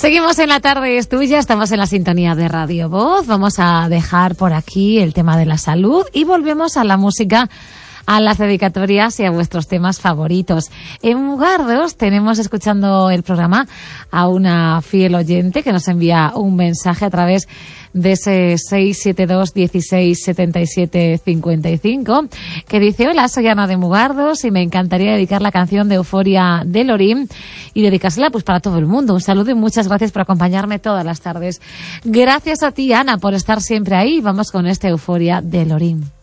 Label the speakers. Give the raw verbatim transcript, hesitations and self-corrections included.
Speaker 1: Seguimos en La Tarde es Tuya, estamos en la sintonía de Radio Voz. Vamos a dejar por aquí el tema de la salud y volvemos a la música, a las dedicatorias y a vuestros temas favoritos. En Mugardos tenemos escuchando el programa a una fiel oyente que nos envía un mensaje a través de ese seis siete dos, dieciséis, setenta y siete, cincuenta y cinco, que dice: hola, soy Ana de Mugardos y me encantaría dedicar la canción de Euforia de Lorín y dedicársela pues para todo el mundo. Un saludo y muchas gracias por acompañarme todas las tardes. Gracias a ti, Ana, por estar siempre ahí. Vamos con esta Euforia de Lorín.